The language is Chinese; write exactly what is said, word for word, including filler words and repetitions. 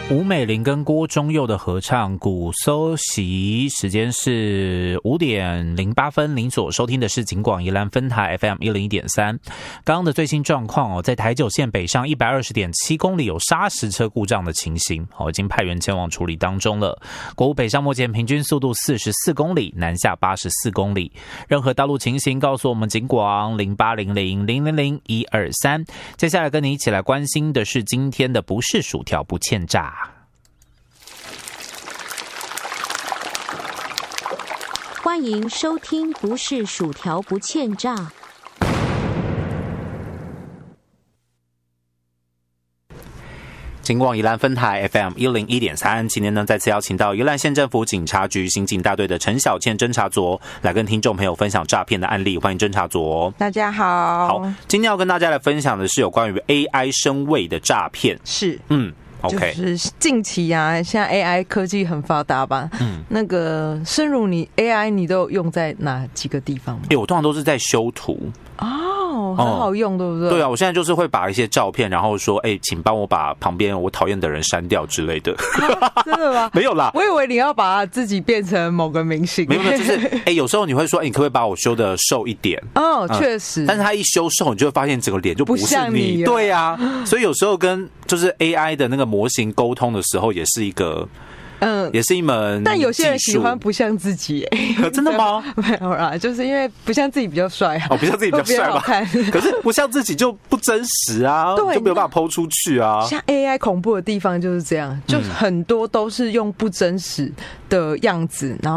吴美玲跟郭忠佑的合唱《古搜席》，时间是五点零八分。您所收听的是警广宜兰分台 F M 一零一点三。刚刚的最新状况哦，在台九线北上一百二十点七公里有砂石车故障的情形，哦，已经派员前往处理当中了。国五北上目前平均速度四十四公里，南下八十四公里。任何道路情形，告诉我们警广零八零零零零零一二三。接下来跟你一起来关心的是今天的不是薯条不欠炸。 欢迎收听不是薯条不欠炸。 警广宜兰分台 F M 一零一点三，今天呢再次邀请到宜兰县政府警察局刑警大队的陈小倩侦查组来跟听众朋友分享诈骗的案例，欢迎侦查组。 大家好。 好，今天要跟大家来分享的是有关于 A I 声位的诈骗。 是， 嗯。Okay. 就是近期啊，现在 A I 科技很发达吧？嗯，那个深入你 A I 你都用在哪几个地方吗？ 欸，我通常都是在修图。 哦，很好用，哦，对不对？ 对啊，我现在就是会把一些照片，然后说，哎，欸，请帮我把旁边我讨厌的人删掉之类的。 啊，真的吗？ 没有啦， 我以为你要把自己变成某个明星。 没有，就是哎，欸，有时候你会说，哎，欸，你可不可以把我修的瘦一点？ 哦，确，嗯，实。 但是他一修瘦，你就会发现整个脸就不是 你, 不像你。对啊，所以有时候跟就是 A I 的那个模型沟通的时候，也是一个。嗯，也是一门， 但有些人喜欢不像自己，欸， 真的吗？ 没有啦，就是因为不像自己比较帅啊。 哦，不像自己比较帅吧？可是不像自己就不真实啊，就没有办法抛出去啊。 像 A I 恐怖的地方就是这样，就很多都是用不真实的样子，然后